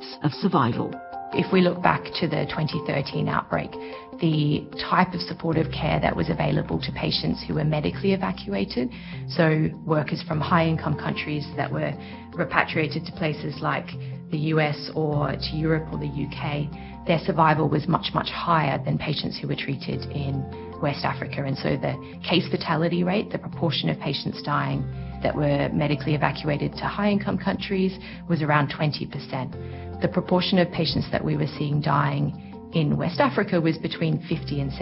rates of survival. If we look back to the 2013 outbreak, the type of supportive care that was available to patients who were medically evacuated, so workers from high-income countries that were repatriated to places like the US or to Europe or the UK, their survival was much, much higher than patients who were treated in West Africa. And so the case fatality rate, the proportion of patients dying that were medically evacuated to high-income countries, was around 20%. The proportion of patients that we were seeing dying in West Africa was between 50 and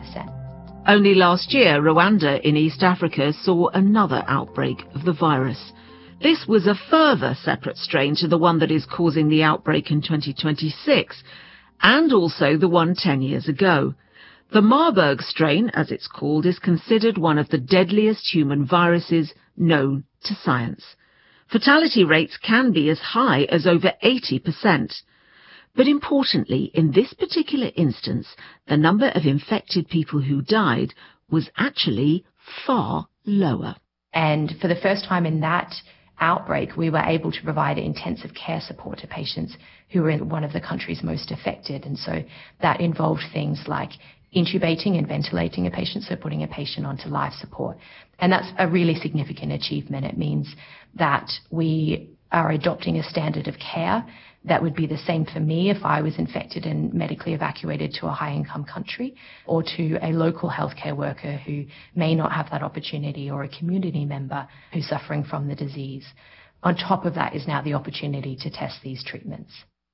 70%. Only last year, Rwanda in East Africa saw another outbreak of the virus. This was a further separate strain to the one that is causing the outbreak in 2026, and also the one 10 years ago. The Marburg strain, as it's called, is considered one of the deadliest human viruses known to science. Fatality rates can be as high as over 80%. But importantly, in this particular instance, the number of infected people who died was actually far lower. And for the first time in that outbreak, we were able to provide intensive care support to patients who were in one of the countries most affected. And so that involved things like intubating and ventilating a patient, so putting a patient onto life support. And that's a really significant achievement. It means that we are adopting a standard of care that would be the same for me if I was infected and medically evacuated to a high-income country, or to a local healthcare worker who may not have that opportunity, or a community member who's suffering from the disease. On top of that is now the opportunity to test these treatments.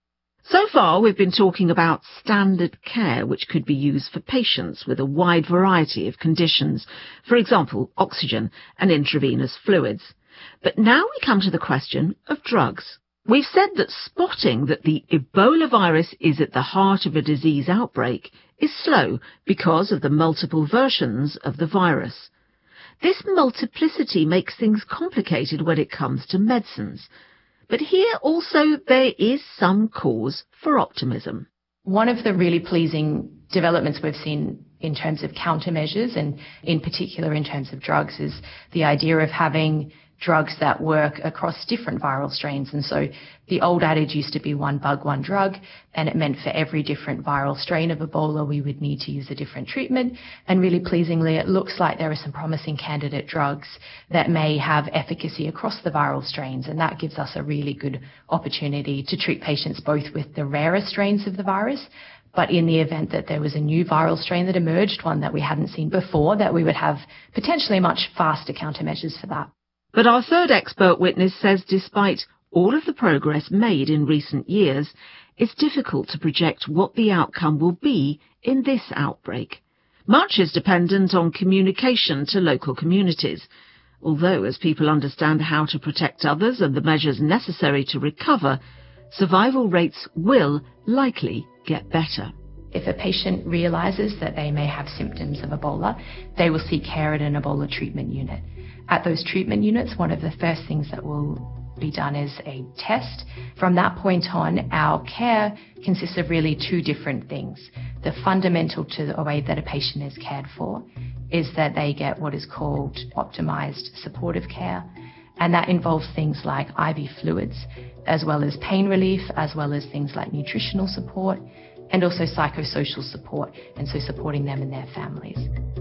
So far, we've been talking about standard care, which could be used for patients with a wide variety of conditions, for example, oxygen and intravenous fluids. But now we come to the question of drugs. We've said that spotting that the Ebola virus is at the heart of a disease outbreak is slow because of the multiple versions of the virus. This multiplicity makes things complicated when it comes to medicines. But here also there is some cause for optimism. One of the really pleasing developments we've seen in terms of countermeasures, and in particular in terms of drugs, is the idea of having drugs that work across different viral strains. And so the old adage used to be one bug, one drug, and it meant for every different viral strain of Ebola, we would need to use a different treatment. And really pleasingly, it looks like there are some promising candidate drugs that may have efficacy across the viral strains. And that gives us a really good opportunity to treat patients both with the rarer strains of the virus, but in the event that there was a new viral strain that emerged, one that we hadn't seen before, that we would have potentially much faster countermeasures for that. But our third expert witness says despite all of the progress made in recent years, it's difficult to project what the outcome will be in this outbreak. Much is dependent on communication to local communities, although as people understand how to protect others and the measures necessary to recover, survival rates will likely get better. If a patient realizes that they may have symptoms of Ebola, they will seek care at an Ebola treatment unit. At those treatment units, one of the first things that will be done is a test. From that point on, our care consists of really two different things. The fundamental to the way that a patient is cared for is that they get what is called optimized supportive care. And that involves things like IV fluids, as well as pain relief, as well as things like nutritional support, and also psychosocial support, and so supporting them and their families.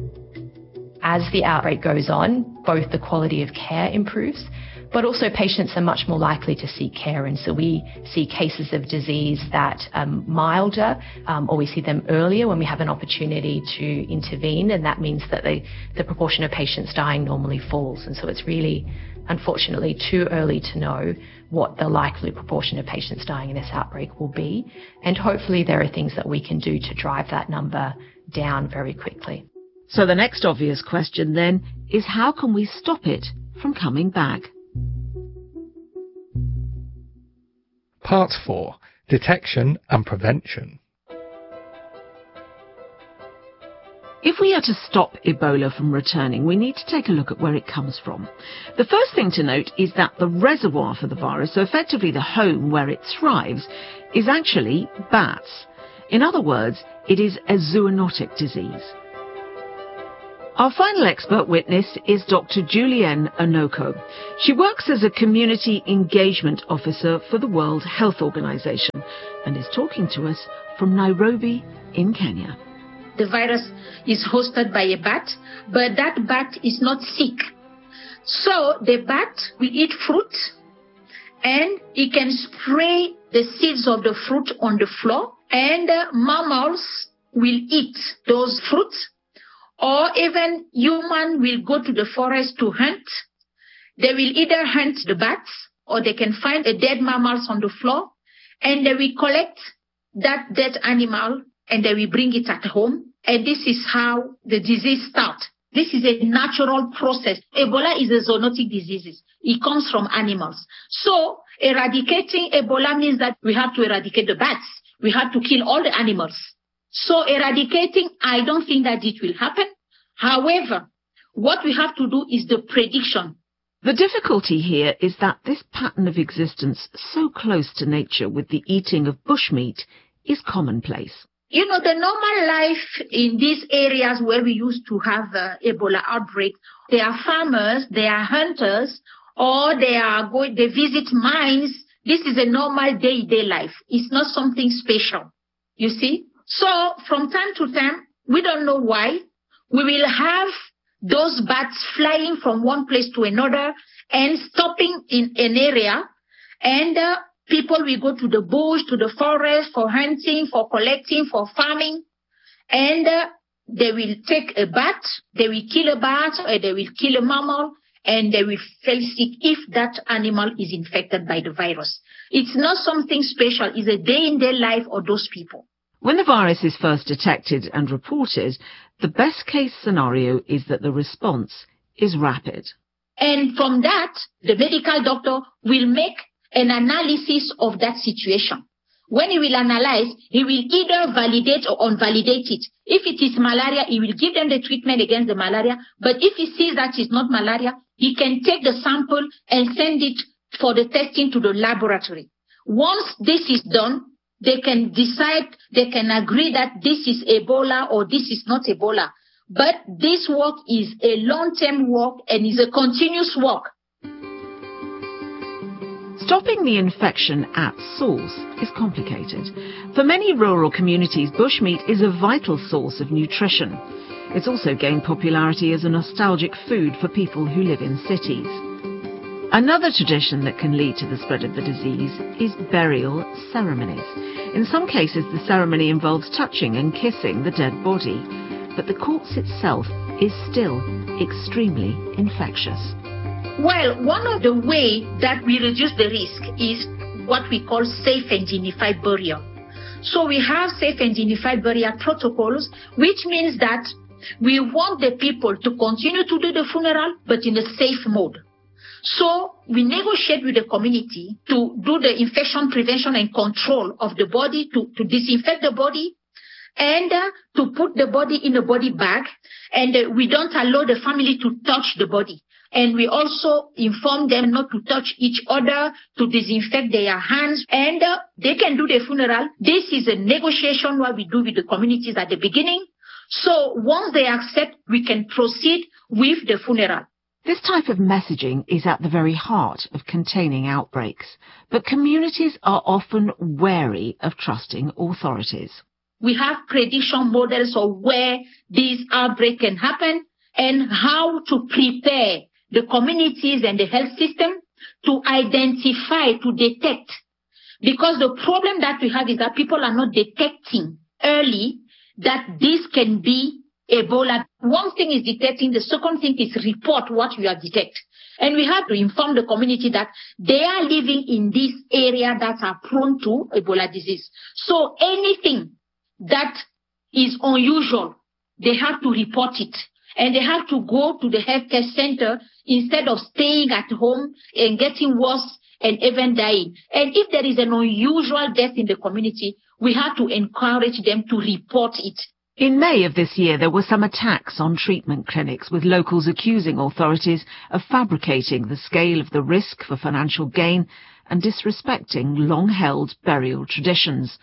As the outbreak goes on, both the quality of care improves, but also patients are much more likely to seek care. And so we see cases of disease that are milder, or we see them earlier when we have an opportunity to intervene. And that means that the proportion of patients dying normally falls. And so it's really, unfortunately, too early to know what the likely proportion of patients dying in this outbreak will be. And hopefully there are things that we can do to drive that number down very quickly. So the next obvious question then is, how can we stop it from coming back? Part 4. Detection and Prevention. If we are to stop Ebola from returning, we need to take a look at where it comes from. The first thing to note is that the reservoir for the virus, so effectively the home where it thrives, is actually bats. In other words, it is a zoonotic disease. Our final expert witness is Dr. Julienne Onoko. She works as a community engagement officer for the World Health Organization and is talking to us from Nairobi in Kenya. The virus is hosted by a bat, but that bat is not sick. So the bat will eat fruit and it can spray the seeds of the fruit on the floor, and mammals will eat those fruits. Or even human will go to the forest to hunt. They will either hunt the bats or they can find the dead mammals on the floor and they will collect that dead animal and they will bring it at home. And this is how the disease starts. This is a natural process. Ebola is a zoonotic disease. It comes from animals. So eradicating Ebola means that we have to eradicate the bats. We have to kill all the animals. So eradicating, I don't think that it will happen. However, what we have to do is the prediction. The difficulty here is that this pattern of existence so close to nature with the eating of bushmeat is commonplace. You know, the normal life in these areas where we used to have Ebola outbreak, they are farmers, they are hunters, or they visit mines. This is a normal day-to-day life. It's not something special, you see? So from time to time, we don't know why, we will have those bats flying from one place to another and stopping in an area, and people will go to the bush, to the forest for hunting, for collecting, for farming, and they will take a bat, they will kill a bat, or they will kill a mammal, and they will fall sick if that animal is infected by the virus. It's not something special. It's a day-in-day life of those people. When the virus is first detected and reported, the best case scenario is that the response is rapid. And from that, the medical doctor will make an analysis of that situation. When he will analyze, he will either validate or invalidate it. If it is malaria, he will give them the treatment against the malaria. But if he sees that it's not malaria, he can take the sample and send it for the testing to the laboratory. Once this is done, they can decide, they can agree that this is Ebola or this is not Ebola. But this work is a long-term work and is a continuous work. Stopping the infection at source is complicated. For many rural communities, bushmeat is a vital source of nutrition. It's also gained popularity as a nostalgic food for people who live in cities. Another tradition that can lead to the spread of the disease is burial ceremonies. In some cases, the ceremony involves touching and kissing the dead body, but the corpse itself is still extremely infectious. Well, one of the ways that we reduce the risk is what we call safe and dignified burial. So we have safe and dignified burial protocols, which means that we want the people to continue to do the funeral, but in a safe mode. So we negotiate with the community to do the infection prevention and control of the body, to disinfect the body, and to put the body in a body bag. And we don't allow the family to touch the body. And we also inform them not to touch each other, to disinfect their hands, and they can do the funeral. This is a negotiation what we do with the communities at the beginning. So once they accept, we can proceed with the funeral. This type of messaging is at the very heart of containing outbreaks, but communities are often wary of trusting authorities. We have prediction models of where these outbreaks can happen and how to prepare the communities and the health system to identify, to detect. Because the problem that we have is that people are not detecting early that this can be Ebola. One thing is detecting, the second thing is report what you have detected. And we have to inform the community that they are living in this area that are prone to Ebola disease. So anything that is unusual, they have to report it. And they have to go to the healthcare center instead of staying at home and getting worse and even dying. And if there is an unusual death in the community, we have to encourage them to report it. In May of this year, there were some attacks on treatment clinics, with locals accusing authorities of fabricating the scale of the risk for financial gain and disrespecting long-held burial traditions.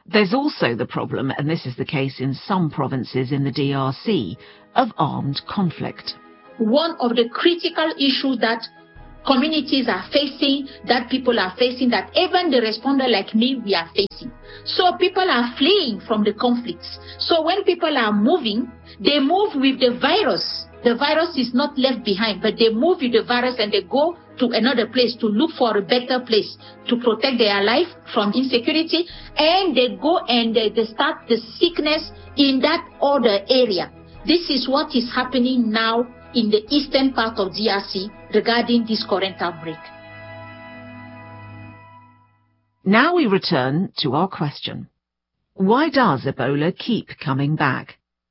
There's also the problem, and this is the case in some provinces in the DRC, of armed conflict. One of the critical issues that communities are facing, that people are facing, that even the responder like me, we are facing. So people are fleeing from the conflicts. So when people are moving, they move with the virus. The virus is not left behind, but they move with the virus and they go to another place to look for a better place to protect their life from insecurity, and they go and they start the sickness in that other area. This is what is happening now in the eastern part of DRC regarding this current outbreak. Now we return to our question. Why does Ebola keep coming back?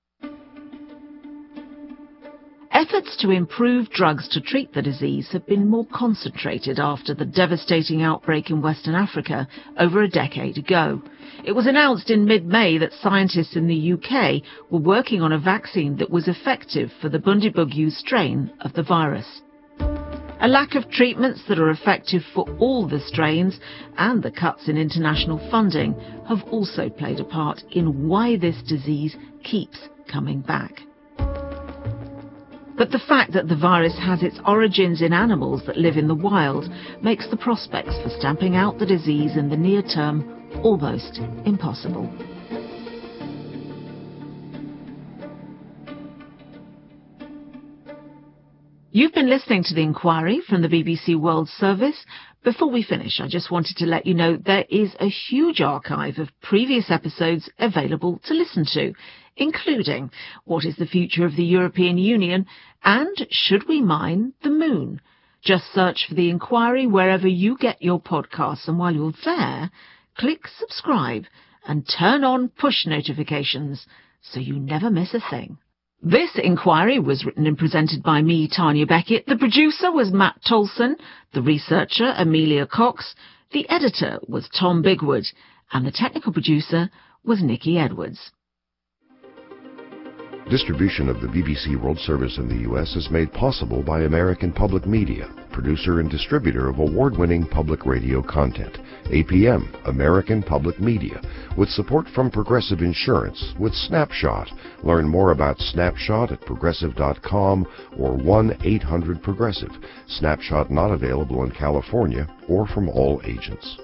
Efforts to improve drugs to treat the disease have been more concentrated after the devastating outbreak in Western Africa over a decade ago. It was announced in mid-May that scientists in the UK were working on a vaccine that was effective for the Bundibugyo strain of the virus. A lack of treatments that are effective for all the strains and the cuts in international funding have also played a part in why this disease keeps coming back. But the fact that the virus has its origins in animals that live in the wild makes the prospects for stamping out the disease in the near term almost impossible. You've been listening to The Inquiry from the BBC World Service. Before we finish, I just wanted to let you know there is a huge archive of previous episodes available to listen to, including What is the Future of the European Union and Should We Mine the Moon? Just search for The Inquiry wherever you get your podcasts, and while you're there, click subscribe and turn on push notifications so you never miss a thing. This Inquiry was written and presented by me, Tanya Beckett. The producer was Matt Tolson, the researcher Amelia Cox, the editor was Tom Bigwood, and the technical producer was Nikki Edwards. Distribution of the BBC World Service in the U.S. is made possible by American Public Media, producer and distributor of award-winning public radio content. APM, American Public Media, with support from Progressive Insurance with Snapshot. Learn more about Snapshot at progressive.com or 1-800-PROGRESSIVE. Snapshot not available in California or from all agents.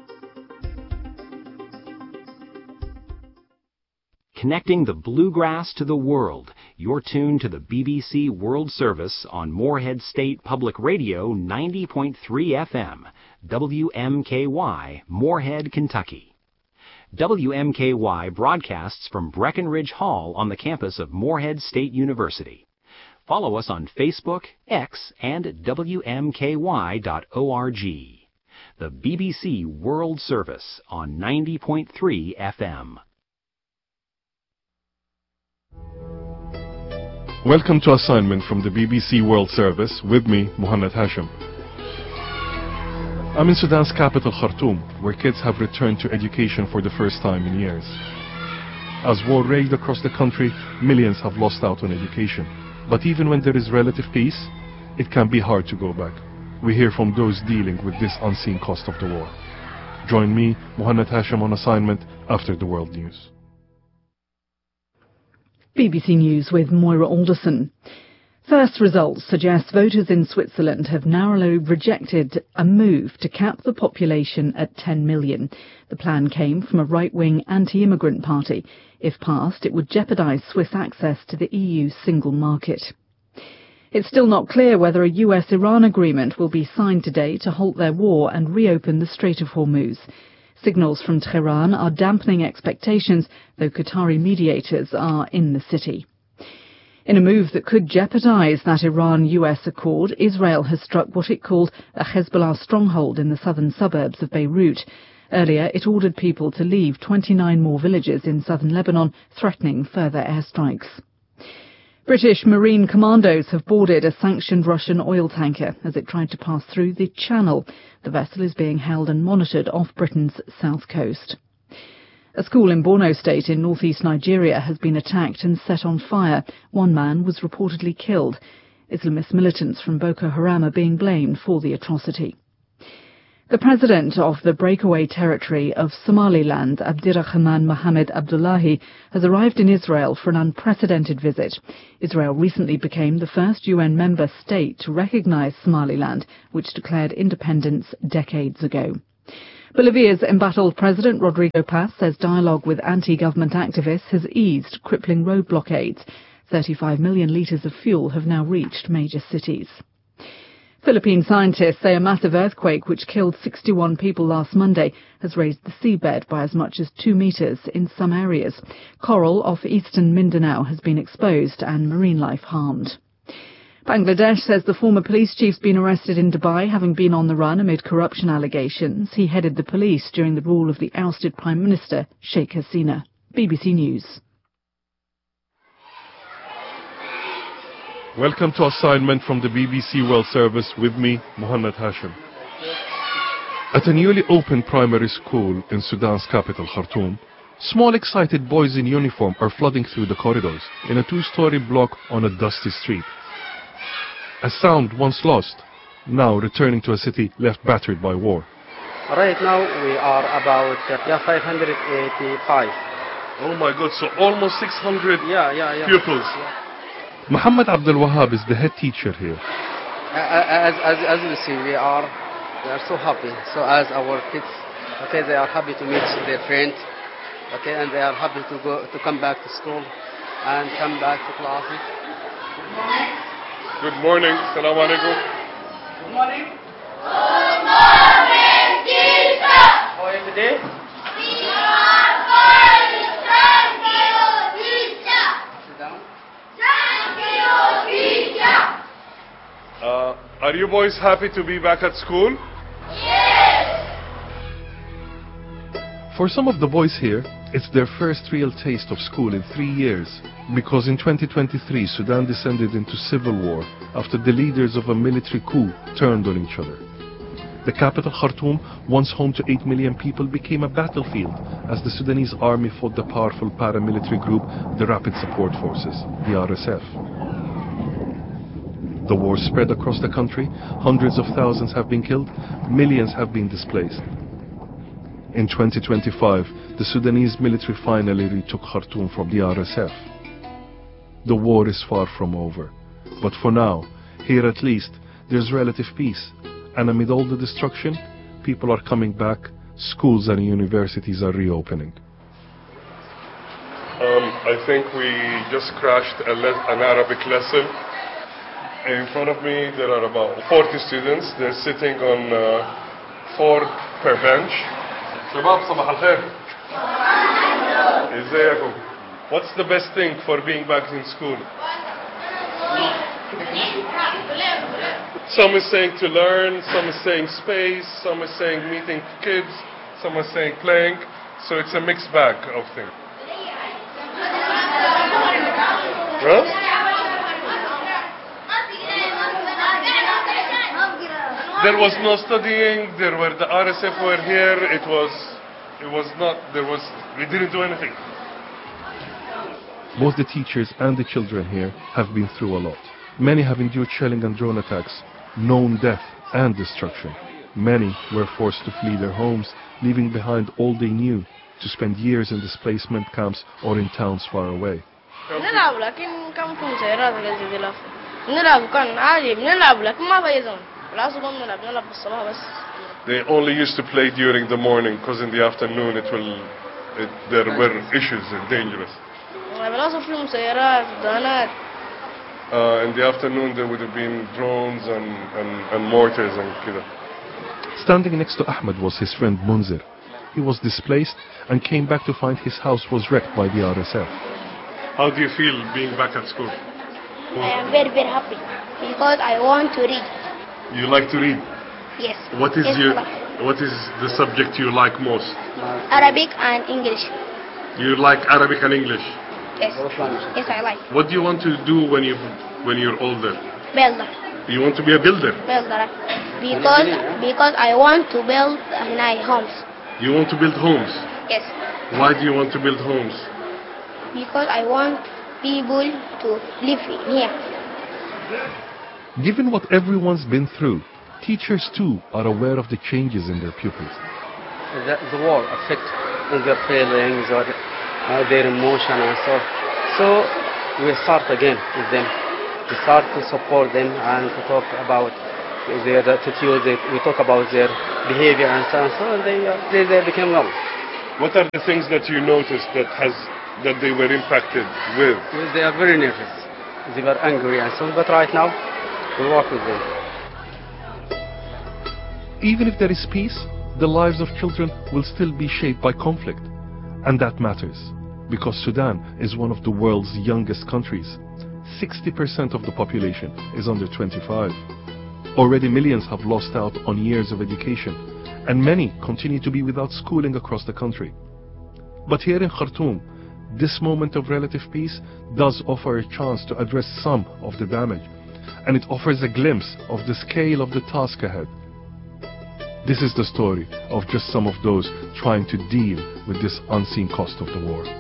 Connecting the bluegrass to the world. You're tuned to the BBC World Service on Morehead State Public Radio 90.3 FM, WMKY, Morehead, Kentucky. WMKY broadcasts from Breckenridge Hall on the campus of Morehead State University. Follow us on Facebook, X, and WMKY.org. The BBC World Service on 90.3 FM. Welcome to Assignment from the BBC World Service with me, Muhannad Hashim. I'm in Sudan's capital, Khartoum, where kids have returned to education for the first time in years. As war raged across the country, millions have lost out on education. But even when there is relative peace, it can be hard to go back. We hear from those dealing with this unseen cost of the war. Join me, Muhannad Hashim, on Assignment after the World News. BBC News with Moira Alderson. First results suggest voters in Switzerland have narrowly rejected a move to cap the population at 10 million. The plan came from a right-wing anti-immigrant party. If passed, it would jeopardise Swiss access to the EU single market. It's still not clear whether a US-Iran agreement will be signed today to halt their war and reopen the Strait of Hormuz. Signals from Tehran are dampening expectations, though Qatari mediators are in the city. In a move that could jeopardize that Iran-US accord, Israel has struck what it called a Hezbollah stronghold in the southern suburbs of Beirut. Earlier, it ordered people to leave 29 more villages in southern Lebanon, threatening further airstrikes. British Marine commandos have boarded a sanctioned Russian oil tanker as it tried to pass through the Channel. The vessel is being held and monitored off Britain's south coast. A school in Borno State in northeast Nigeria has been attacked and set on fire. One man was reportedly killed. Islamist militants from Boko Haram are being blamed for the atrocity. The president of the breakaway territory of Somaliland, Abdirahman Mohamed Abdullahi, has arrived in Israel for an unprecedented visit. Israel recently became the first UN member state to recognize Somaliland, which declared independence decades ago. Bolivia's embattled President Rodrigo Paz says dialogue with anti-government activists has eased crippling road blockades. 35 million litres of fuel have now reached major cities. Philippine scientists say a massive earthquake which killed 61 people last Monday has raised the seabed by as much as 2 metres in some areas. Coral off eastern Mindanao has been exposed and marine life harmed. Bangladesh says the former police chief's been arrested in Dubai, having been on the run amid corruption allegations. He headed the police during the rule of the ousted Prime Minister, Sheikh Hasina. BBC News. Welcome to assignment from the BBC World Service with me, Mohammed Hashim. At a newly opened primary school in Sudan's capital, Khartoum, small excited boys in uniform are flooding through the corridors in a 2-story block on a dusty street. A sound once lost, now returning to a city left battered by war. Right now we are about 585. Oh my God, so almost 600 pupils. Yeah. Muhammad Abdul Wahab is the head teacher here. As you see, we are so happy. So as our kids, okay, they are happy to meet their friends, okay, and they are happy to come back to school and come back to classes. Good morning. Assalamu alaikum. Good morning. Good morning, teacher. How are you today? We are fine. Thank you, teacher. Sit down. Thank you, teacher. Are you boys happy to be back at school? Yes. For some of the boys here, it's their first real taste of school in 3 years, because in 2023 Sudan descended into civil war after the leaders of a military coup turned on each other. The capital Khartoum, once home to 8 million people, became a battlefield as the Sudanese army fought the powerful paramilitary group, the Rapid Support Forces, the RSF. The war spread across the country, hundreds of thousands have been killed, millions have been displaced. In 2025, the Sudanese military finally retook Khartoum from the RSF. The war is far from over, but for now, here at least, there's relative peace, and amid all the destruction, people are coming back, schools and universities are reopening. I think we just crashed an Arabic lesson. In front of me there are about 40 students. They're sitting on 4 per bench. شباب صباح الخير. ازيكم? What's the best thing for being back in school? Some is saying to learn, some is saying space, some is saying meeting kids, some is saying playing. So it's a mixed bag of things. Huh? There was no studying. There were the RSF were here. We didn't do anything. Both the teachers and the children here have been through a lot. Many have endured shelling and drone attacks, known death and destruction. Many were forced to flee their homes, leaving behind all they knew, to spend years in displacement camps or in towns far away. نلعب لكن كم كم سيارات قصدي دلافة نلعب كان عادي بنلعب لكن ما بيزون بالعصر بنلعب بالصباح بس. They only used to play during the morning because in the afternoon there were issues and dangerous. بالعصر في مسيرات دهانات. In the afternoon there would have been drones and mortars and كده. Standing next to Ahmed was his friend Munzir. He was displaced and came back to find his house was wrecked by the RSF. How do you feel being back at school? I am very, very happy because I want to read. You like to read? Yes. What is the subject you like most? Arabic and English. You like Arabic and English? Yes. Yes, I like. What do you want to do when you're older? Builder. You want to be a builder? Builder. Because I want to build nice homes. You want to build homes? Yes. Why do you want to build homes? Because I want people to live in here. Given what everyone's been through, Teachers too are aware of the changes in their pupils. The war affects their feelings or their emotion and so. So we start again with them. We start to support them and to talk about their attitude. We talk about their behavior and so on. So they become well. What are the things that you noticed that they were impacted with? They are very nervous. They were angry and so on. But right now we work with them. Even if there is peace, the lives of children will still be shaped by conflict. And that matters, because Sudan is one of the world's youngest countries. 60% of the population is under 25. Already millions have lost out on years of education, and many continue to be without schooling across the country. But here in Khartoum, this moment of relative peace does offer a chance to address some of the damage, and it offers a glimpse of the scale of the task ahead. This is the story of just some of those trying to deal with this unseen cost of the war.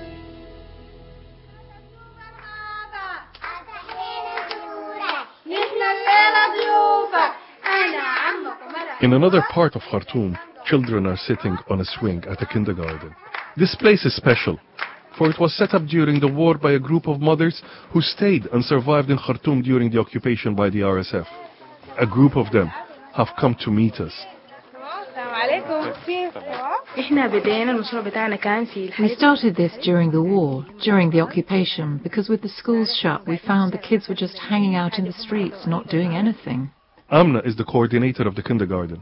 In another part of Khartoum, children are sitting on a swing at a kindergarten. This place is special, for it was set up during the war by a group of mothers who stayed and survived in Khartoum during the occupation by the RSF. A group of them have come to meet us. We started this during the war, during the occupation, because with the schools shut, we found the kids were just hanging out in the streets, not doing anything. Amna is the coordinator of the kindergarten.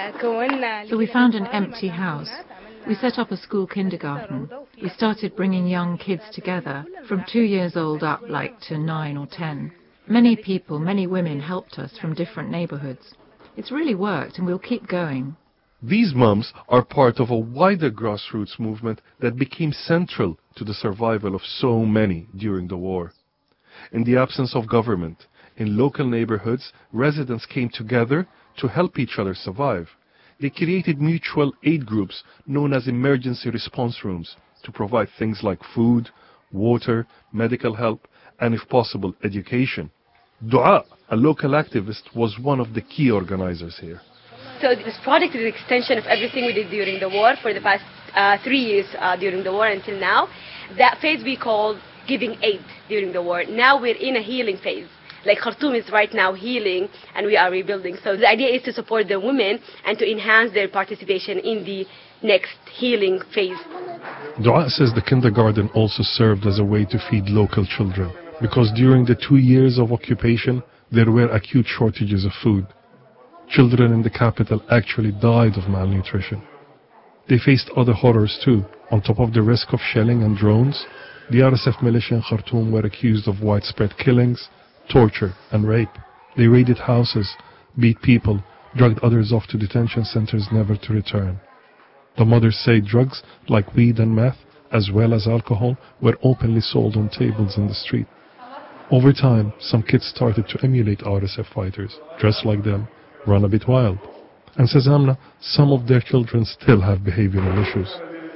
So we found an empty house. We set up a school kindergarten. We started bringing young kids together, from 2 years old up like to 9 or 10. Many people, many women helped us from different neighborhoods. It's really worked, and we'll keep going. These mums are part of a wider grassroots movement that became central to the survival of so many during the war. In the absence of government, in local neighborhoods, residents came together to help each other survive. They created mutual aid groups known as emergency response rooms to provide things like food, water, medical help, and if possible, education. Dua, a local activist, was one of the key organizers here. So this project is an extension of everything we did during the war for the past 3 years during the war until now. That phase we called giving aid during the war. Now we're in a healing phase. Like Khartoum is right now healing and we are rebuilding. So the idea is to support the women and to enhance their participation in the next healing phase. Dua says the kindergarten also served as a way to feed local children, because during the 2 years of occupation, there were acute shortages of food. Children in the capital actually died of malnutrition. They faced other horrors too. On top of the risk of shelling and drones, the RSF militia in Khartoum were accused of widespread killings, torture and rape. They raided houses, beat people, dragged others off to detention centers never to return. The mothers say drugs like weed and meth, as well as alcohol, were openly sold on tables in the street. Over time, some kids started to emulate RSF fighters, dress like them, run a bit wild. And says Amna, some of their children still have behavioral issues.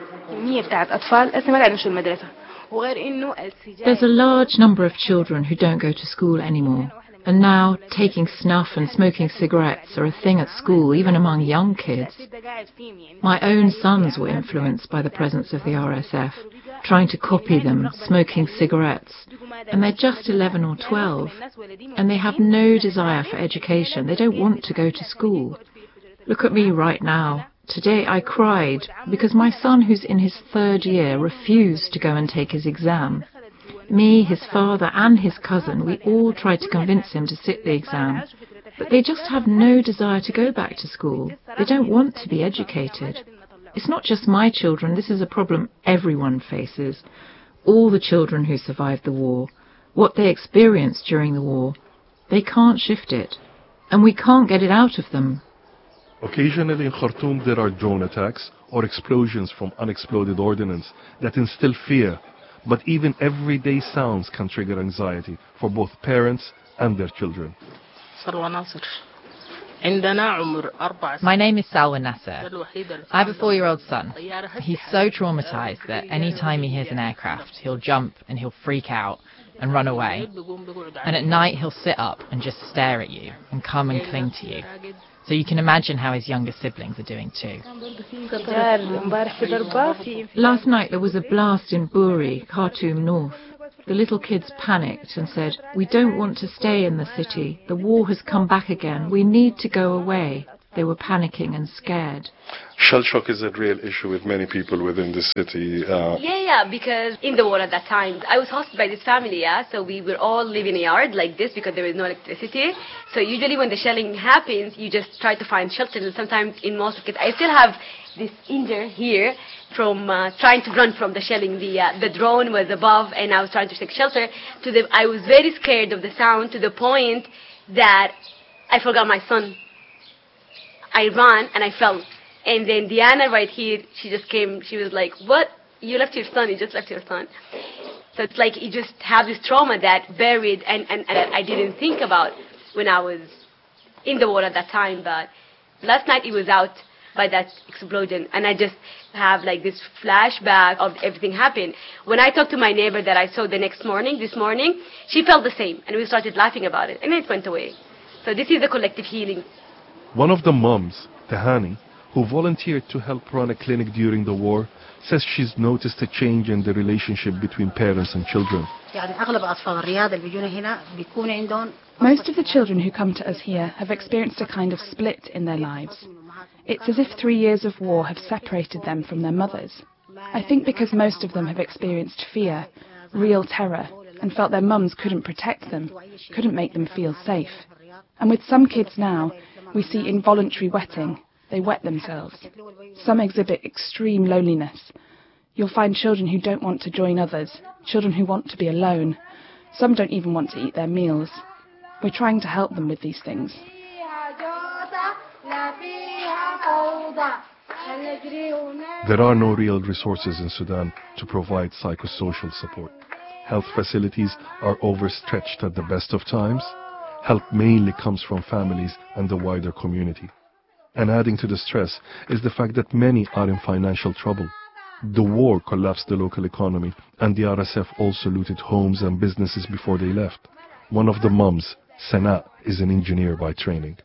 There's a large number of children who don't go to school anymore. And now, taking snuff and smoking cigarettes are a thing at school, even among young kids. My own sons were influenced by the presence of the RSF, trying to copy them, smoking cigarettes. And they're just 11 or 12, and they have no desire for education. They don't want to go to school. Look at me right now. Today I cried because my son, who's in his 3rd year, refused to go and take his exam. Me, his father and his cousin, we all tried to convince him to sit the exam. But they just have no desire to go back to school. They don't want to be educated. It's not just my children. This is a problem everyone faces. All the children who survived the war, what they experienced during the war, they can't shift it. And we can't get it out of them. Occasionally in Khartoum there are drone attacks or explosions from unexploded ordnance that instill fear, but even everyday sounds can trigger anxiety for both parents and their children. My name is Salwa Nasser. I have a 4-year-old son. He's so traumatized that any time he hears an aircraft, he'll jump and he'll freak out. and run away. And at night he'll sit up and just stare at you and come and cling to you. So you can imagine how his younger siblings are doing too. Last night there was a blast in Buri, Khartoum North. The little kids panicked and said, "We don't want to stay in the city. The war has come back again. We need to go away." They were panicking and scared. Shell shock is a real issue with many people within the city. Because in the war at that time, I was hosted by this family, so we were all living in a yard like this because there was no electricity. So usually when the shelling happens, you just try to find shelter, and sometimes in most cases, I still have this injury here from trying to run from the shelling. The drone was above, and I was trying to take shelter. I was very scared of the sound to the point that I forgot my son. I ran and I fell. And then Diana right here, she just came, she was like, "What? You left your son, you just left your son." So it's like you just have this trauma that buried and I didn't think about when I was in the war at that time. But last night it was out by that explosion, and I just have like this flashback of everything happened. When I talked to my neighbor that I saw this morning, she felt the same, and we started laughing about it, and it went away. So this is the collective healing. One of the moms, Tehani, who volunteered to help run a clinic during the war, says she's noticed a change in the relationship between parents and children. Most of the children who come to us here have experienced a kind of split in their lives. It's as if 3 years of war have separated them from their mothers. I think because most of them have experienced fear, real terror, and felt their mums couldn't protect them, couldn't make them feel safe. And with some kids now, we see involuntary wetting. They wet themselves. Some exhibit extreme loneliness. You'll find children who don't want to join others, children who want to be alone. Some don't even want to eat their meals. We're trying to help them with these things. There are no real resources in Sudan to provide psychosocial support. Health facilities are overstretched at the best of times. Help mainly comes from families and the wider community. And adding to the stress is the fact that many are in financial trouble. The war collapsed the local economy, and the RSF also looted homes and businesses before they left. One of the moms, Sana, is an engineer by training.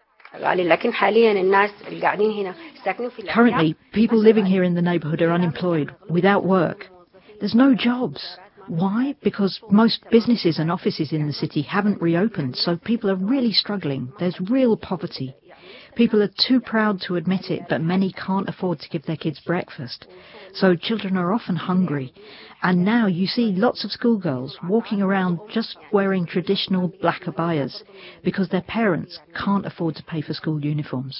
Currently, people living here in the neighbourhood are unemployed, without work. There's no jobs. Why? Because most businesses and offices in the city haven't reopened, so people are really struggling. There's real poverty. People are too proud to admit it, but many can't afford to give their kids breakfast. So children are often hungry. And now you see lots of schoolgirls walking around just wearing traditional black abayas because their parents can't afford to pay for school uniforms.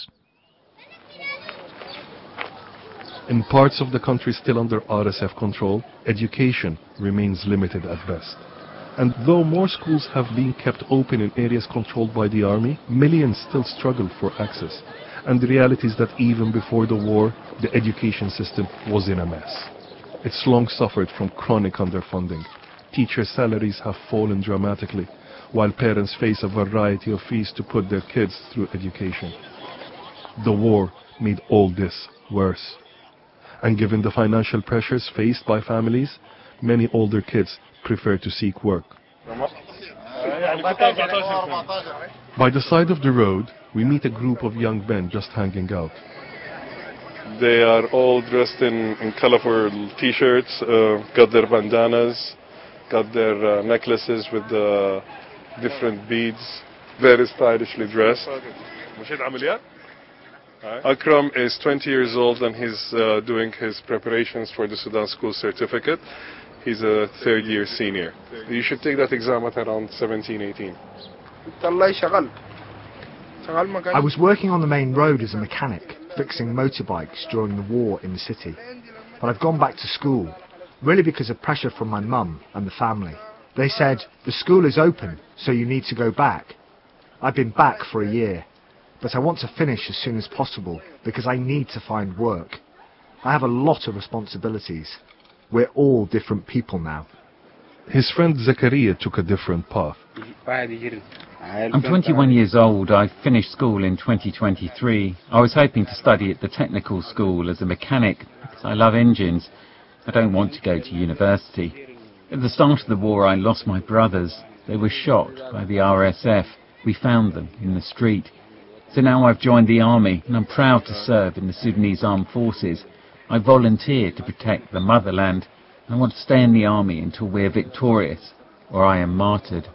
In parts of the country still under RSF control, education remains limited at best. And though more schools have been kept open in areas controlled by the army, millions still struggle for access. And the reality is that even before the war, the education system was in a mess. It's long suffered from chronic underfunding. Teacher salaries have fallen dramatically, while parents face a variety of fees to put their kids through education. The war made all this worse. And given the financial pressures faced by families, many older kids prefer to seek work. By the side of the road, we meet a group of young men just hanging out. They are all dressed in colorful t-shirts, got their bandanas, got their necklaces with the different beads, very stylishly dressed. Akram is 20 years old and he's doing his preparations for the Sudan School Certificate. He's a third-year senior. You should take that exam at around 17, 18. I was working on the main road as a mechanic, fixing motorbikes during the war in the city. But I've gone back to school, really because of pressure from my mum and the family. They said, the school is open, so you need to go back. I've been back for a year. But I want to finish as soon as possible because I need to find work. I have a lot of responsibilities. We're all different people now. His friend Zakaria took a different path. I'm 21 years old. I finished school in 2023. I was hoping to study at the technical school as a mechanic because I love engines. I don't want to go to university. At the start of the war, I lost my brothers. They were shot by the RSF. We found them in the street. So now I've joined the army, and I'm proud to serve in the Sudanese Armed Forces. I volunteer to protect the motherland. I want to stay in the army until we're victorious, or I am martyred.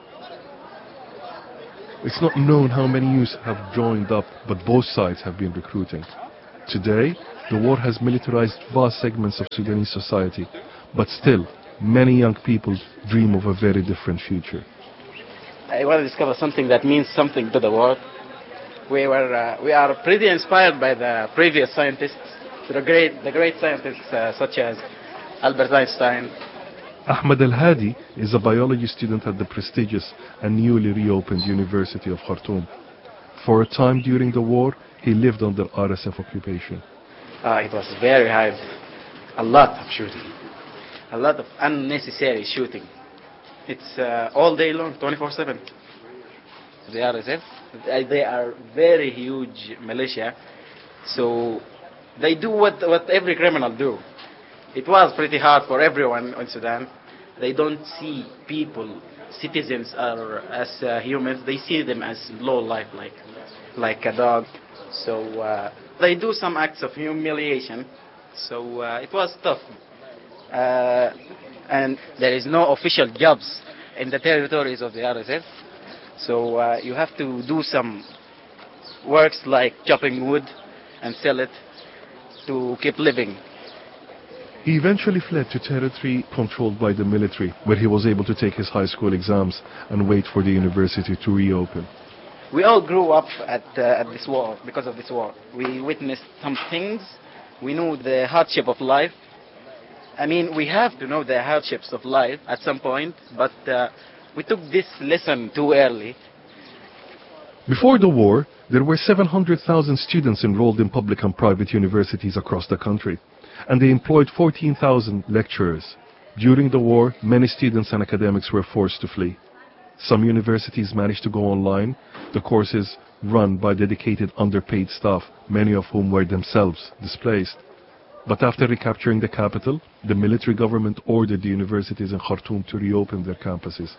It's not known how many youths have joined up, but both sides have been recruiting. Today, the war has militarized vast segments of Sudanese society, but still, many young people dream of a very different future. I want to discover something that means something to the world. We are pretty inspired by the previous scientists, the great scientists such as Albert Einstein. Ahmed El-Hadi is a biology student at the prestigious and newly reopened University of Khartoum. For a time during the war, he lived under RSF occupation. It was very hard. A lot of shooting. A lot of unnecessary shooting. It's all day long, 24/7. The RSF, they are very huge militia, so they do what every criminal do. It was pretty hard for everyone in Sudan. They don't see people, citizens, as humans. They see them as low life, like a dog. So they do some acts of humiliation. So it was tough. And there is no official jobs in the territories of the RSF. So you have to do some works like chopping wood and sell it to keep living. He eventually fled to territory controlled by the military, where he was able to take his high school exams and wait for the university to reopen. We all grew up at this war, because of this war. We witnessed some things. We knew the hardship of life. I mean, we have to know the hardships of life at some point, but we took this lesson too early. Before the war, there were 700,000 students enrolled in public and private universities across the country, and they employed 14,000 lecturers. During the war, many students and academics were forced to flee. Some universities managed to go online, the courses run by dedicated underpaid staff, many of whom were themselves displaced. But after recapturing the capital, the military government ordered the universities in Khartoum to reopen their campuses.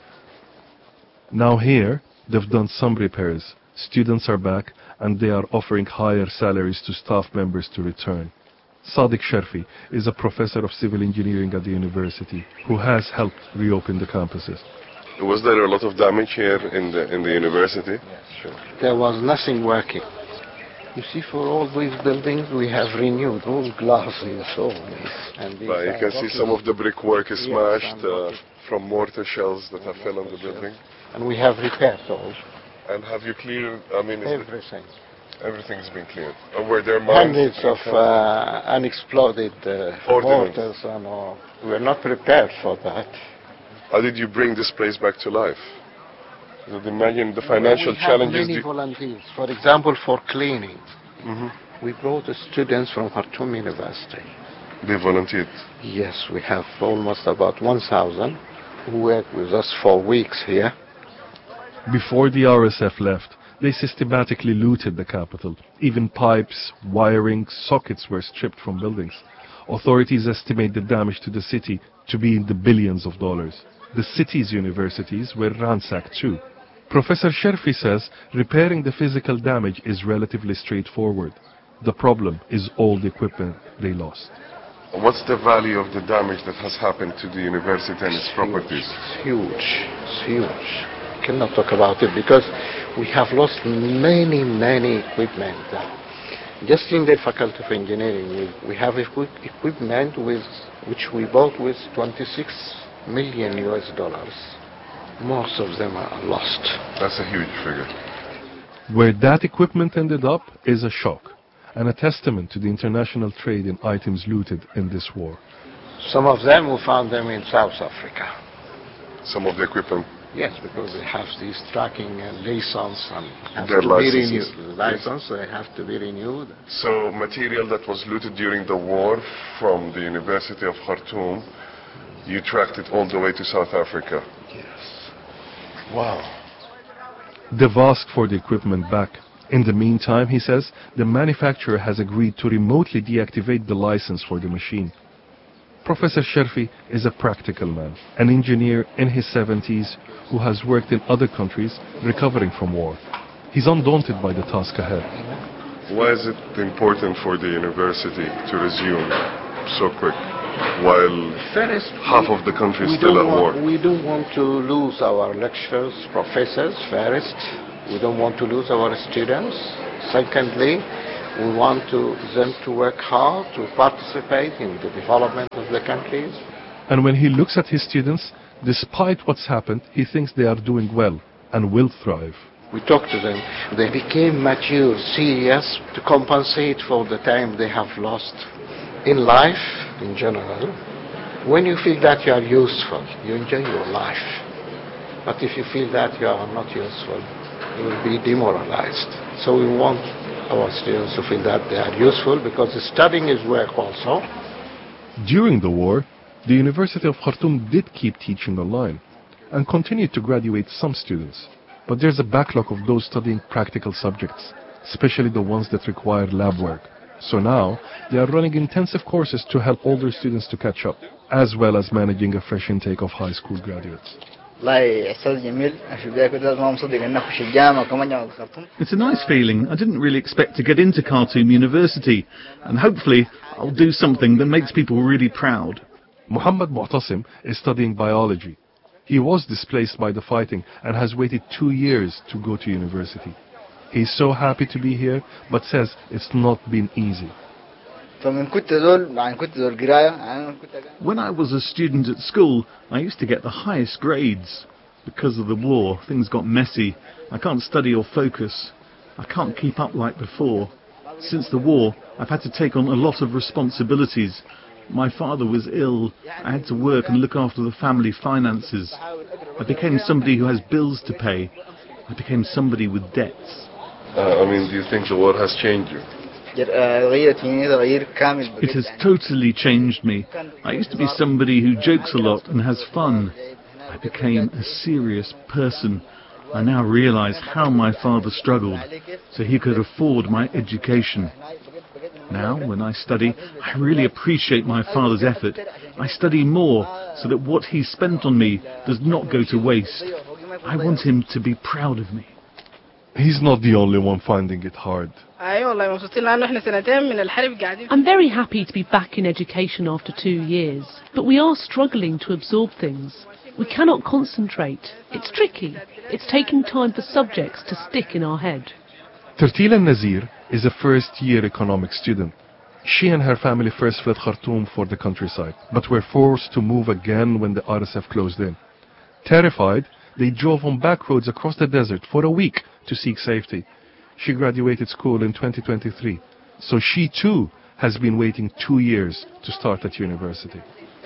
Now here, they've done some repairs. Students are back, and they are offering higher salaries to staff members to return. Sadiq Sharfi is a professor of civil engineering at the university who has helped reopen the campuses. Was there a lot of damage here in the university? Yes, sure. There was nothing working. You see, for all these buildings, we have renewed all glasses, all this. And you can see some of the brickwork is smashed from mortar shells that have fell on the building. And we have repaired all. And have you cleared? I mean, everything. Everything's been cleared. And were there mines? Hundreds of unexploded mortars and all. We were not prepared for that. How did you bring this place back to life? Imagine the financial challenges. We have many volunteers. For example, for cleaning. We brought the students from Khartoum University. They volunteered? Yes, we have almost about 1,000 who work with us for weeks here. Before the RSF left, they systematically looted the capital. Even pipes, wiring, sockets were stripped from buildings. Authorities estimate the damage to the city to be in the billions of dollars. The city's universities were ransacked too. Professor Sharfi says repairing the physical damage is relatively straightforward. The problem is all the equipment they lost. What's the value of the damage that has happened to the university and its properties? It's huge. It's huge. I cannot talk about it because we have lost many equipment. Just in the Faculty of Engineering, we have equipment which we bought with $26 million. Most of them are lost. That's a huge figure. Where that equipment ended up is a shock and a testament to the international trade in items looted in this war. Some of them, we found them in South Africa. Some of the equipment? Yes, because they have these tracking license and have their to licenses. be renewed. License, they have to be renewed. So material that was looted during the war from the University of Khartoum, you tracked it all the way to South Africa? Yes. Wow. They've asked for the equipment back. In the meantime, he says, the manufacturer has agreed to remotely deactivate the license for the machine. Professor Sherfi is a practical man, an engineer in his 70s who has worked in other countries recovering from war. He's undaunted by the task ahead. Why is it important for the university to resume so quick while half of the country is still at war? We don't want to lose our lecturers, professors, first. We don't want to lose our students. Secondly, we want them to work hard to participate in the development of the countries. And when he looks at his students, despite what's happened, he thinks they are doing well and will thrive. We talked to them. They became mature, serious, to compensate for the time they have lost in life in general. When you feel that you are useful, you enjoy your life. But if you feel that you are not useful, you will be demoralized. So we want our students to feel that they are useful, because studying is work also. During the war, the University of Khartoum did keep teaching online and continued to graduate some students. But there's a backlog of those studying practical subjects, especially the ones that require lab work. So now, they are running intensive courses to help older students to catch up, as well as managing a fresh intake of high school graduates. It's a nice feeling. I didn't really expect to get into Khartoum University, and hopefully I'll do something that makes people really proud. Muhammad Mu'tasim is studying biology. He was displaced by the fighting and has waited 2 years to go to university. He's so happy to be here, but says it's not been easy. When I was a student at school, I used to get the highest grades. Because of the war, things got messy. I can't study or focus. I can't keep up like before. Since the war, I've had to take on a lot of responsibilities. My father was ill. I had to work and look after the family finances. I became somebody who has bills to pay. I became somebody with debts. Do you think the war has changed you? It has totally changed me. I used to be somebody who jokes a lot and has fun. I became a serious person. I now realize how my father struggled so he could afford my education. Now, when I study, I really appreciate my father's effort. I study more so that what he spent on me does not go to waste. I want him to be proud of me. He's not the only one finding it hard. I'm very happy to be back in education after 2 years, but we are struggling to absorb things. We cannot concentrate. It's tricky. It's taking time for subjects to stick in our head. Tertila Nazir is a first-year economics student. She and her family first fled Khartoum for the countryside, but were forced to move again when the RSF closed in. Terrified, they drove on back roads across the desert for a week to seek safety. She graduated school in 2023, so she too has been waiting 2 years to start at university.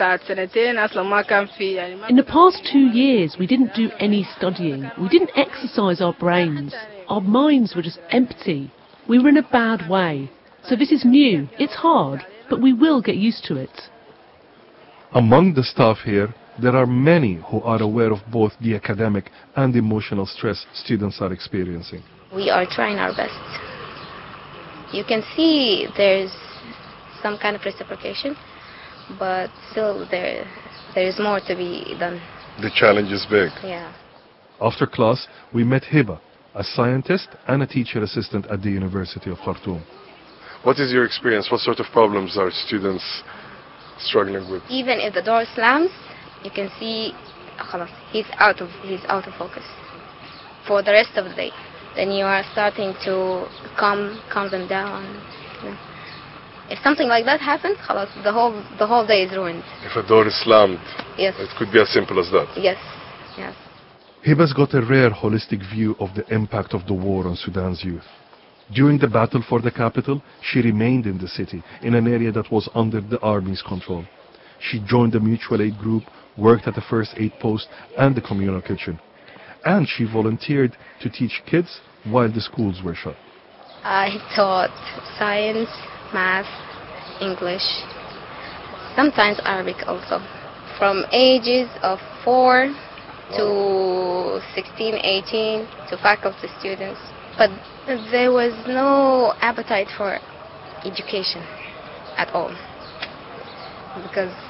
In the past 2 years, we didn't do any studying. We didn't exercise our brains. Our minds were just empty. We were in a bad way. So this is new. It's hard, but we will get used to it. Among the staff here, there are many who are aware of both the academic and emotional stress students are experiencing. We are trying our best. You can see there's some kind of reciprocation, but still there is more to be done. The challenge is big. Yeah. After class, we met Hiba, a scientist and a teacher assistant at the University of Khartoum. What is your experience? What sort of problems are students struggling with? Even if the door slams, you can see he's out of focus for the rest of the day. Then you are starting to calm them down. You know. If something like that happens, the whole day is ruined. If a door is slammed, yes, it could be as simple as that. Yes, yes. Hiba's got a rare holistic view of the impact of the war on Sudan's youth. During the battle for the capital, she remained in the city, in an area that was under the army's control. She joined a mutual aid group, worked at the first aid post and the communal kitchen. And she volunteered to teach kids while the schools were shut. I taught science, math, English, sometimes Arabic also. From ages of 4 to 16, 18, to faculty students. But there was no appetite for education at all. Because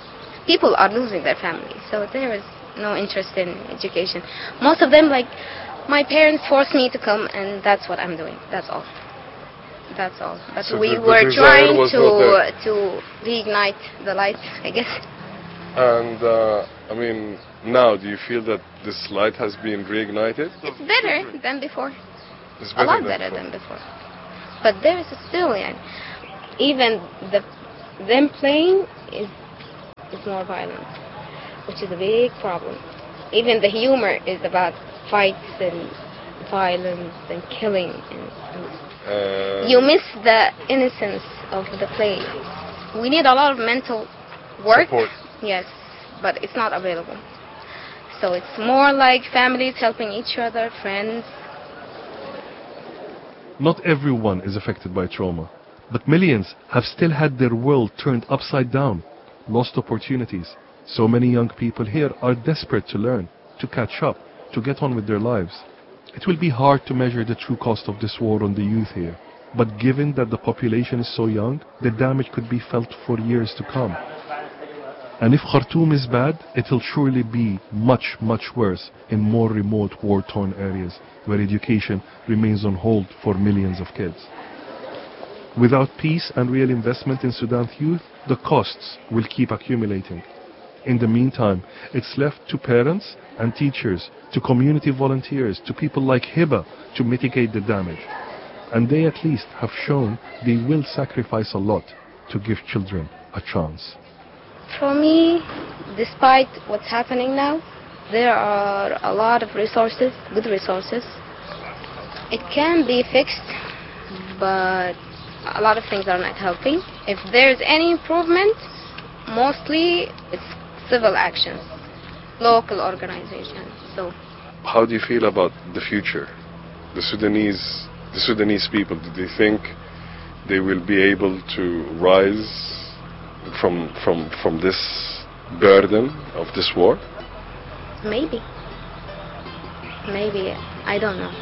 people are losing their families, so there is no interest in education. Most of them, like, my parents forced me to come, and that's what I'm doing. That's all. But So we the were desire trying was not there. to reignite the light, I guess. And I mean, now do you feel that this light has been reignited? It's better than before. It's A lot better than before. But there is still, even them playing is more violent, which is a big problem. Even the humor is about fights and violence and killing. You miss the innocence of the play. We need a lot of mental work. Support. Yes, but it's not available. So it's more like families helping each other, friends. Not everyone is affected by trauma, but millions have still had their world turned upside down, lost opportunities. So many young people here are desperate to learn, to catch up, to get on with their lives. It will be hard to measure the true cost of this war on the youth here, but given that the population is so young, the damage could be felt for years to come. And if Khartoum is bad, it will surely be much, much worse in more remote war-torn areas where education remains on hold for millions of kids. Without peace and real investment in Sudan's youth, the costs will keep accumulating. In the meantime, it's left to parents and teachers, to community volunteers, to people like Hiba to mitigate the damage. And they at least have shown they will sacrifice a lot to give children a chance. For me, despite what's happening now, there are a lot of resources, good resources. It can be fixed, but a lot of things are not helping. If there's any improvement, mostly it's civil actions, local organizations. So, how do you feel about the future? The Sudanese people, do they think they will be able to rise from this burden of this war? Maybe, I don't know.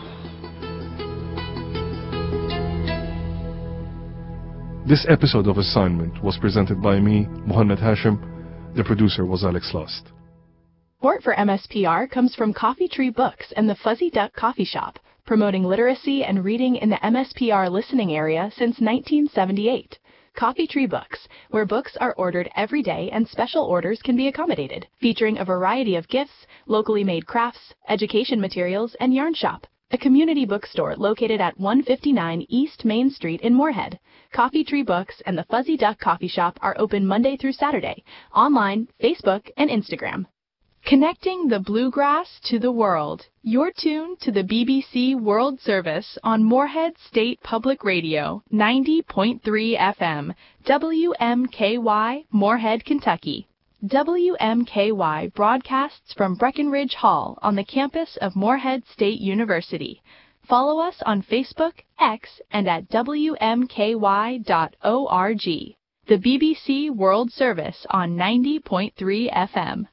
This episode of Assignment was presented by me, Mohammed Hashim. The producer was Alex Lust. Support for MSPR comes from Coffee Tree Books and the Fuzzy Duck Coffee Shop, promoting literacy and reading in the MSPR listening area since 1978. Coffee Tree Books, where books are ordered every day and special orders can be accommodated, featuring a variety of gifts, locally made crafts, education materials, and yarn shop. A community bookstore located at 159 East Main Street in Moorhead. Coffee Tree Books and the Fuzzy Duck Coffee Shop are open Monday through Saturday, online, Facebook, and Instagram. Connecting the bluegrass to the world. You're tuned to the BBC World Service on Moorhead State Public Radio, 90.3 FM, WMKY, Moorhead, Kentucky. WMKY broadcasts from Breckenridge Hall on the campus of Moorhead State University. Follow us on Facebook, X, and at WMKY.org. The BBC World Service on 90.3 FM.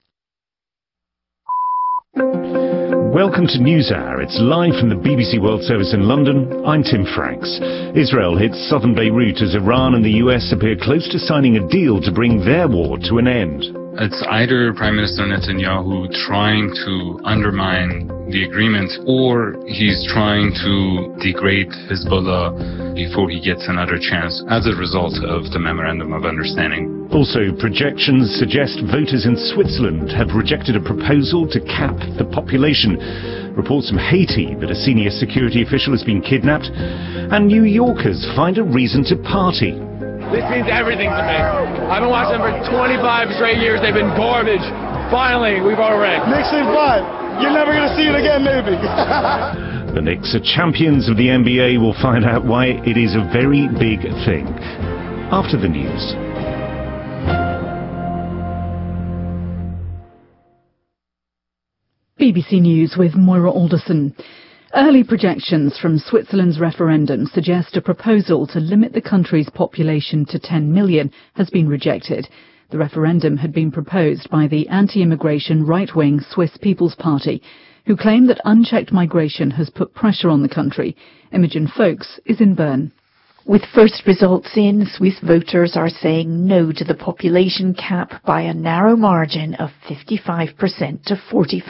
Welcome to NewsHour. It's live from the BBC World Service in London. I'm Tim Franks. Israel hits southern Beirut as Iran and the US appear close to signing a deal to bring their war to an end. It's either Prime Minister Netanyahu trying to undermine the agreement, or he's trying to degrade Hezbollah before he gets another chance as a result of the Memorandum of Understanding. Also, projections suggest voters in Switzerland have rejected a proposal to cap the population. Reports from Haiti that a senior security official has been kidnapped. And New Yorkers find a reason to party. This means everything to me. I've been watching them for 25 straight years. They've been garbage. Finally, we've all ranked. Knicks is fun. You're never going to see it again, maybe. The Knicks are champions of the NBA. We'll find out why it is a very big thing after the news. BBC News with Moira Alderson. Early projections from Switzerland's referendum suggest a proposal to limit the country's population to 10 million has been rejected. The referendum had been proposed by the anti-immigration right-wing Swiss People's Party, who claim that unchecked migration has put pressure on the country. Imogen Folks is in Bern. With first results in, Swiss voters are saying no to the population cap by a narrow margin of 55% to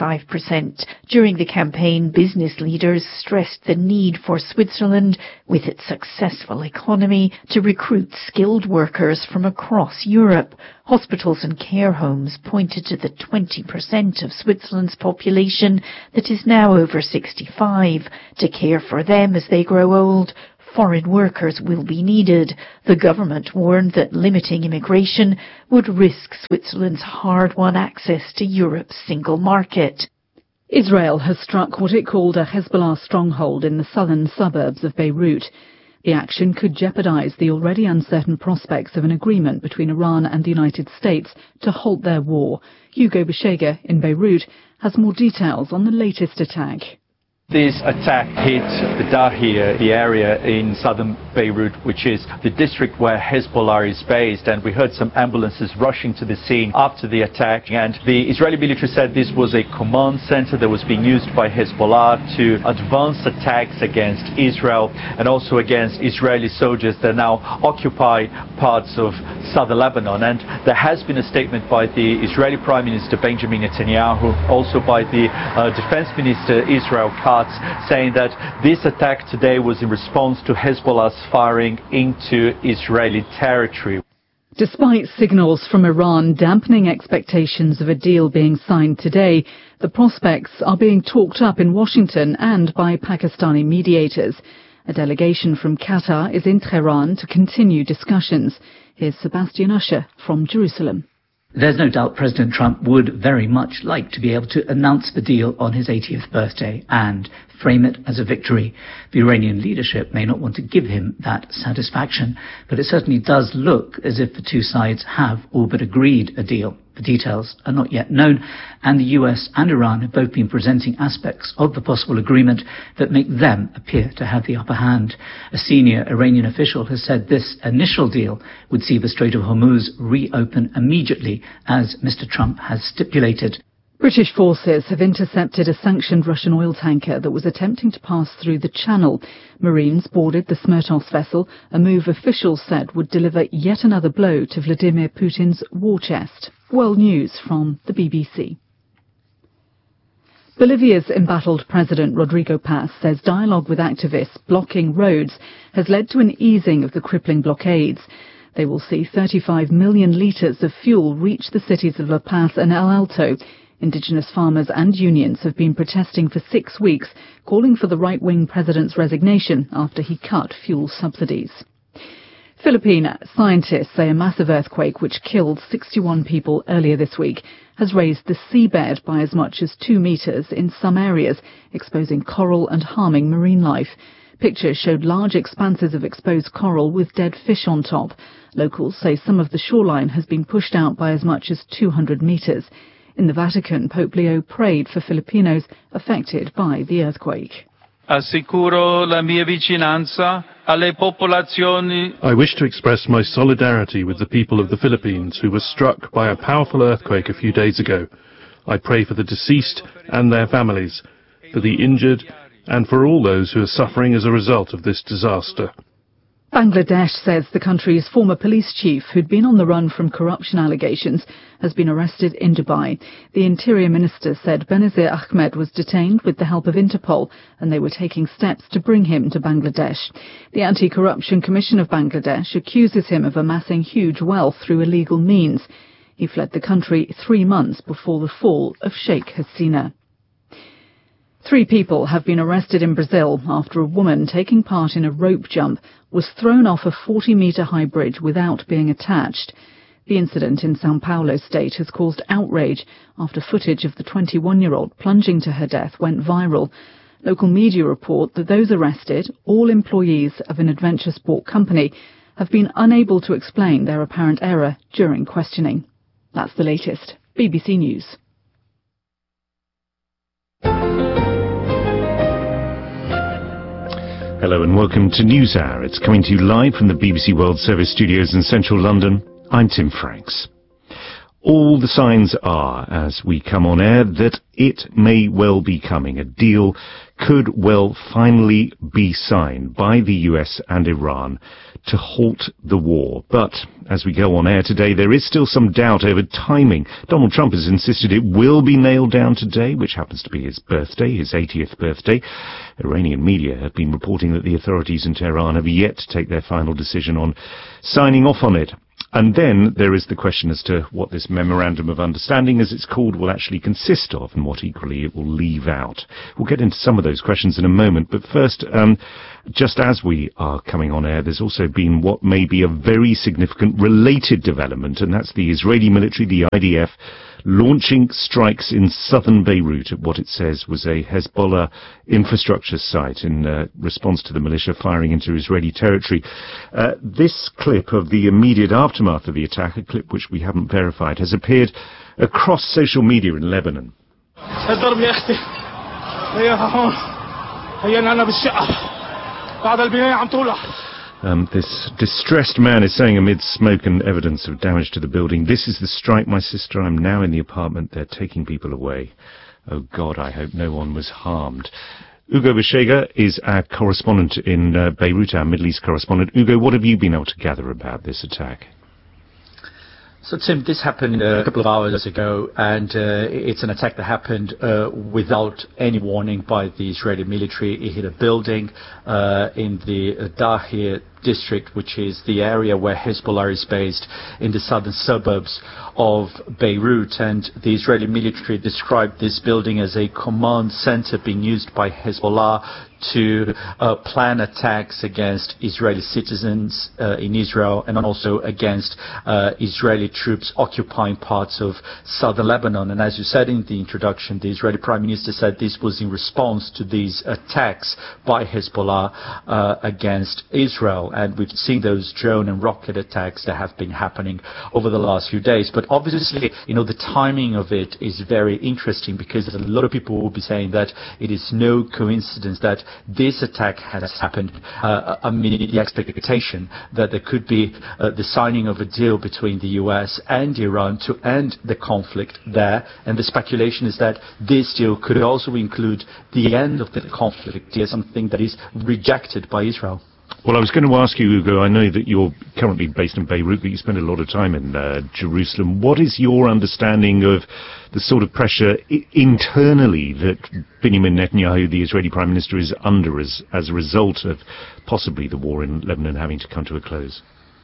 45%. During the campaign, business leaders stressed the need for Switzerland, with its successful economy, to recruit skilled workers from across Europe. Hospitals and care homes pointed to the 20% of Switzerland's population that is now over 65. To care for them as they grow old, foreign workers will be needed. The government warned that limiting immigration would risk Switzerland's hard-won access to Europe's single market. Israel has struck what it called a Hezbollah stronghold in the southern suburbs of Beirut. The action could jeopardize the already uncertain prospects of an agreement between Iran and the United States to halt their war. Hugo Beshega in Beirut has more details on the latest attack. This attack hit the Dahir, the area in southern Beirut, which is the district where Hezbollah is based, and we heard some ambulances rushing to the scene after the attack. And the Israeli military said this was a command center that was being used by Hezbollah to advance attacks against Israel and also against Israeli soldiers that now occupy parts of southern Lebanon. And there has been a statement by the Israeli Prime Minister Benjamin Netanyahu, also by the Defense Minister Israel Katz, saying that this attack today was in response to Hezbollah's firing into Israeli territory. Despite signals from Iran dampening expectations of a deal being signed today, the prospects are being talked up in Washington and by Pakistani mediators. A delegation from Qatar is in Tehran to continue discussions. Here's Sebastian Usher from Jerusalem. There's no doubt President Trump would very much like to be able to announce the deal on his 80th birthday and frame it as a victory. The Iranian leadership may not want to give him that satisfaction, but it certainly does look as if the two sides have all but agreed a deal. The details are not yet known, and the US and Iran have both been presenting aspects of the possible agreement that make them appear to have the upper hand. A senior Iranian official has said this initial deal would see the Strait of Hormuz reopen immediately, as Mr. Trump has stipulated. British forces have intercepted a sanctioned Russian oil tanker that was attempting to pass through the Channel. Marines boarded the Smertos vessel, a move officials said would deliver yet another blow to Vladimir Putin's war chest. World News from the BBC. Bolivia's embattled President Rodrigo Paz says dialogue with activists blocking roads has led to an easing of the crippling blockades. They will see 35 million litres of fuel reach the cities of La Paz and El Alto. Indigenous farmers and unions have been protesting for 6 weeks, calling for the right-wing president's resignation after he cut fuel subsidies. Philippine scientists say a massive earthquake which killed 61 people earlier this week has raised the seabed by as much as 2 meters in some areas, exposing coral and harming marine life. Pictures showed large expanses of exposed coral with dead fish on top. Locals say some of the shoreline has been pushed out by as much as 200 meters. In the Vatican, Pope Leo prayed for Filipinos affected by the earthquake. Assicuro la mia vicinanza alle popolazioni. I wish to express my solidarity with the people of the Philippines who were struck by a powerful earthquake a few days ago. I pray for the deceased and their families, for the injured, and for all those who are suffering as a result of this disaster. Bangladesh says the country's former police chief, who'd been on the run from corruption allegations, has been arrested in Dubai. The Interior Minister said Benazir Ahmed was detained with the help of Interpol, and they were taking steps to bring him to Bangladesh. The Anti-Corruption Commission of Bangladesh accuses him of amassing huge wealth through illegal means. He fled the country 3 months before the fall of Sheikh Hasina. 3 people have been arrested in Brazil after a woman taking part in a rope jump was thrown off a 40-metre high bridge without being attached. The incident in São Paulo state has caused outrage after footage of the 21-year-old plunging to her death went viral. Local media report that those arrested, all employees of an adventure sport company, have been unable to explain their apparent error during questioning. That's the latest. BBC News. Hello and welcome to NewsHour. It's coming to you live from the BBC World Service studios in central London. I'm Tim Franks. All the signs are, as we come on air, that it may well be coming. A deal could well finally be signed by the US and Iran to halt the war. But as we go on air today, there is still some doubt over timing. Donald Trump has insisted it will be nailed down today, which happens to be his birthday, his 80th birthday. Iranian media have been reporting that the authorities in Tehran have yet to take their final decision on signing off on it. And then there is the question as to what this Memorandum of Understanding, as it's called, will actually consist of, and what equally it will leave out. We'll get into some of those questions in a moment, but first, just as we are coming on air, there's also been what may be a very significant related development, and that's the Israeli military, the IDF, launching strikes in southern Beirut at what it says was a Hezbollah infrastructure site in response to the militia firing into Israeli territory. This clip of the immediate aftermath of the attack, a clip which we haven't verified, has appeared across social media in Lebanon. This distressed man is saying amid smoke and evidence of damage to the building, "This is the strike, my sister. I'm now in the apartment. They're taking people away. Oh God, I hope no one was harmed." Ugo Beshega is our correspondent in Beirut, our Middle East correspondent. Ugo, what have you been able to gather about this attack? So, Tim, this happened a couple of hours ago, and it's an attack that happened without any warning by the Israeli military. It hit a building in the Dahir district, which is the area where Hezbollah is based in the southern suburbs of Beirut. And the Israeli military described this building as a command center being used by Hezbollah to plan attacks against Israeli citizens in Israel, and also against Israeli troops occupying parts of southern Lebanon. And as you said in the introduction, the Israeli Prime Minister said this was in response to these attacks by Hezbollah against Israel. And we've seen those drone and rocket attacks that have been happening over the last few days. But obviously, the timing of it is very interesting, because a lot of people will be saying that it is no coincidence that this attack has happened amid the expectation that there could be the signing of a deal between the US and Iran to end the conflict there. And the speculation is that this deal could also include the end of the conflict, something that is rejected by Israel. Well, I was going to ask you, Ugo, I know that you're currently based in Beirut, but you spend a lot of time in Jerusalem. What is your understanding of the sort of pressure internally that Benjamin Netanyahu, the Israeli Prime Minister, is under as a result of possibly the war in Lebanon having to come to a close?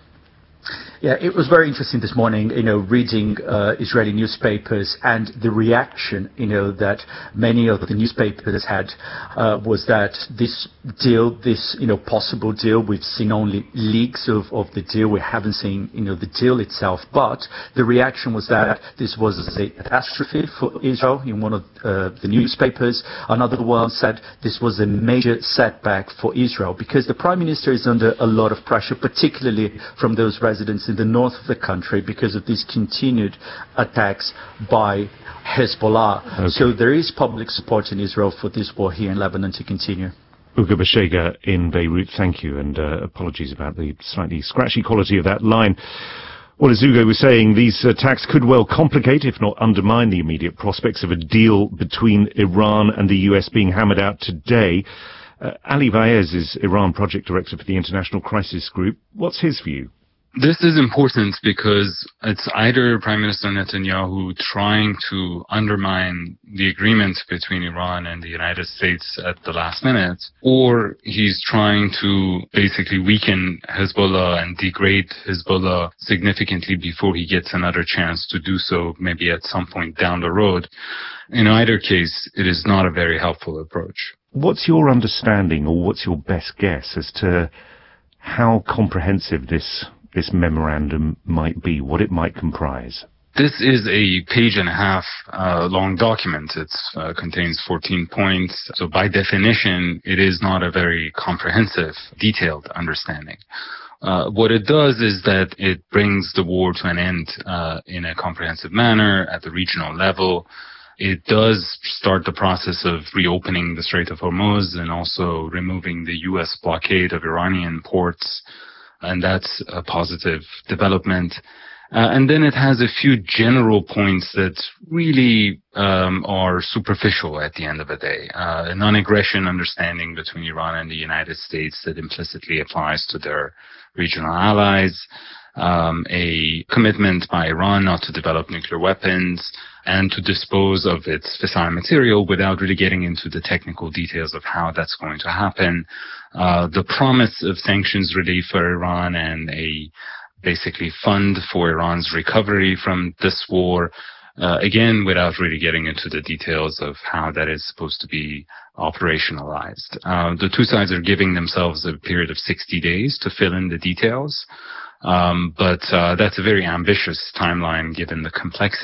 Yeah, it was very interesting this morning, reading Israeli newspapers, and the reaction, that many of the newspapers had was that this deal, this, possible deal, we've seen only leaks of the deal. We haven't seen, the deal itself. But the reaction was that this was a catastrophe for Israel in one of the newspapers. Another one said this was a major setback for Israel, because the Prime Minister is under a lot of pressure, particularly from those residents in the north of the country, because of these continued attacks by Hezbollah. Okay. So there is public support in Israel for this war here in Lebanon to continue. Ugo Beshega in Beirut, thank you, and apologies about the slightly scratchy quality of that line. Well, as Ugo was saying, these attacks could well complicate, if not undermine, the immediate prospects of a deal between Iran and the US being hammered out today. Ali Vaez is Iran Project Director for the International Crisis Group. What's his view? This is important because it's either Prime Minister Netanyahu trying to undermine the agreement between Iran and the United States at the last minute, or he's trying to basically weaken Hezbollah and degrade Hezbollah significantly before he gets another chance to do so, maybe at some point down the road. In either case, it is not a very helpful approach. What's your understanding, or what's your best guess as to how comprehensive this memorandum might be, what it might comprise? This is a page-and-a-half long document. It contains 14 points. So by definition, it is not a very comprehensive, detailed understanding. What it does is that it brings the war to an end in a comprehensive manner at the regional level. It does start the process of reopening the Strait of Hormuz and also removing the U.S. blockade of Iranian ports. And that's a positive development. And then it has a few general points that really are superficial at the end of the day. A non-aggression understanding between Iran and the United States that implicitly applies to their regional allies, a commitment by Iran not to develop nuclear weapons and to dispose of its fissile material without really getting into the technical details of how that's going to happen, the promise of sanctions relief for Iran and a basically fund for Iran's recovery from this war, again, without really getting into the details of how that is supposed to be operationalized. The two sides are giving themselves a period of 60 days to fill in the details, but that's a very ambitious timeline given the complexity